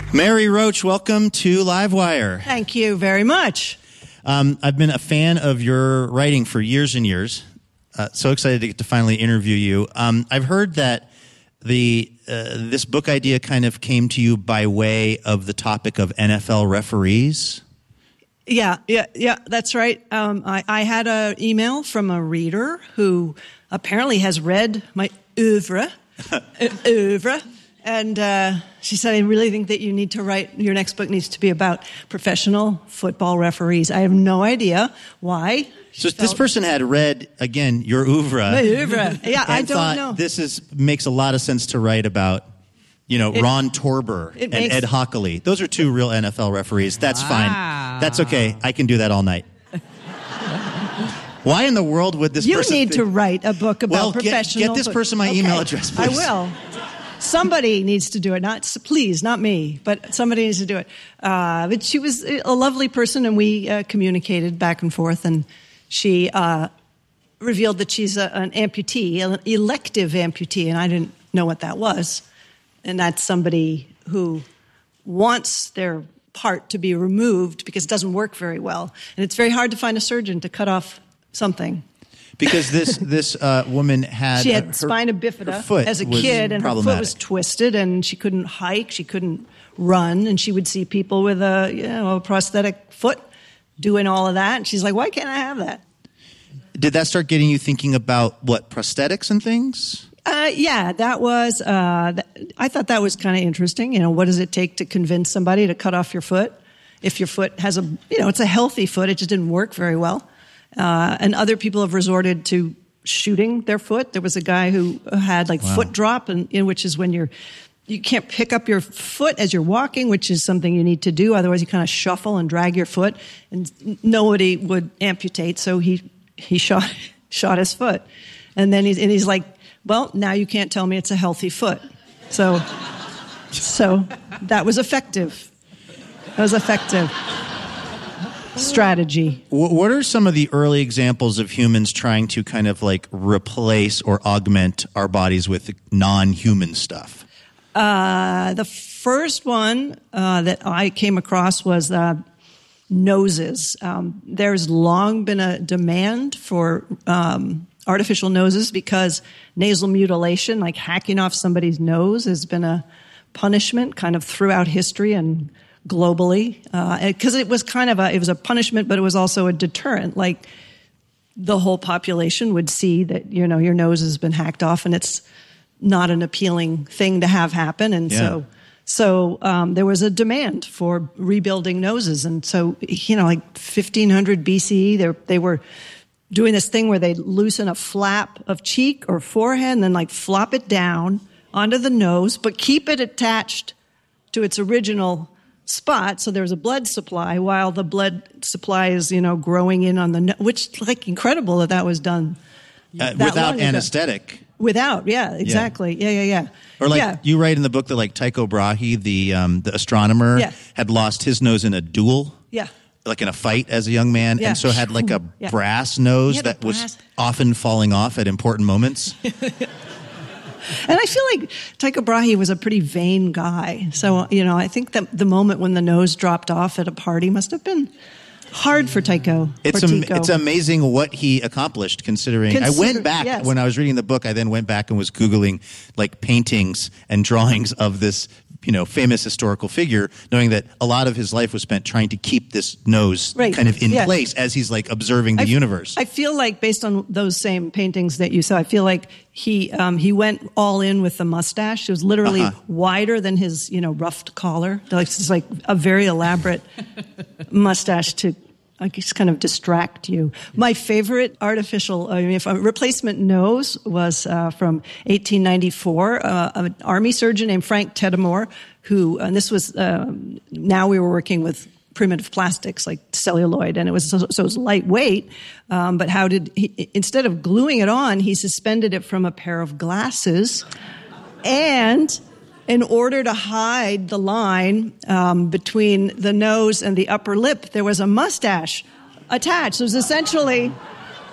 Mary Roach, welcome to Livewire. Thank you very much. I've been a fan of your writing for years and years. So excited to get to finally interview you. I've heard that this book idea kind of came to you by way of the topic of NFL referees. Yeah, that's right. I had an email from a reader who apparently has read my oeuvre. And she said, I really think that you need to write, your next book needs to be about professional football referees. I have no idea why. So this person had read, again, your oeuvre. My oeuvre. Yeah, I don't know. This makes a lot of sense to write about, Ron Torber and Ed Hockley. Those are two real NFL referees. That's fine. That's okay. I can do that all night. Why in the world would this person... You need to write a book about professional... Get this person my email address, please. I will. Somebody needs to do it. Not me, but somebody needs to do it. But she was a lovely person, and we communicated back and forth, and she revealed that she's an amputee, an elective amputee, and I didn't know what that was. And that's somebody who wants their part to be removed because it doesn't work very well. And it's very hard to find a surgeon to cut off something. Because this woman had... She had spina bifida as a kid, and her foot was twisted, and she couldn't hike, she couldn't run, and she would see people with a prosthetic foot doing all of that, and she's like, why can't I have that? Did that start getting you thinking about, prosthetics and things? Yeah, that was... I thought that was kind of interesting. What does it take to convince somebody to cut off your foot? If your foot has it's a healthy foot, it just didn't work very well. And other people have resorted to shooting their foot. There was a guy who had foot drop, which is when you can't pick up your foot as you're walking, which is something you need to do. Otherwise, you kind of shuffle and drag your foot, and nobody would amputate. So he shot his foot, and then he's like, well, now you can't tell me it's a healthy foot. So that was effective. Strategy. What are some of the early examples of humans trying to kind of replace or augment our bodies with non-human stuff? The first one that I came across was noses. There's long been a demand for artificial noses because nasal mutilation, like hacking off somebody's nose, has been a punishment kind of throughout history and globally, because it was it was a punishment, but it was also a deterrent. Like the whole population would see that, your nose has been hacked off and it's not an appealing thing to have happen. And so there was a demand for rebuilding noses. And so, 1500 BCE, they were doing this thing where they'd loosen a flap of cheek or forehead and then flop it down onto the nose, but keep it attached to its original spot, so there's a blood supply while the blood supply is, growing in on the nose, which incredible that was done without anesthetic. Without, yeah, exactly, yeah. Or you write in the book that Tycho Brahe, the astronomer, had lost his nose in a duel. Yeah. In a fight as a young man, and so had a brass nose that was often falling off at important moments. And I feel like Tycho Brahe was a pretty vain guy. So, I think that the moment when the nose dropped off at a party must have been hard for Tycho. It's amazing what he accomplished, considering I went back when I was reading the book. I then went back and was Googling paintings and drawings of this famous historical figure, knowing that a lot of his life was spent trying to keep this nose kind of in place as he's observing the universe. I feel like based on those same paintings that you saw, I feel like he went all in with the mustache. It was literally wider than his, ruffed collar. It's a very elaborate mustache to just kind of distract you. My favorite replacement nose was from 1894. An army surgeon named Frank Teddemore, and this was, now we were working with primitive plastics like celluloid, and it was lightweight. But instead of gluing it on, he suspended it from a pair of glasses, and in order to hide the line between the nose and the upper lip, there was a mustache attached. It was essentially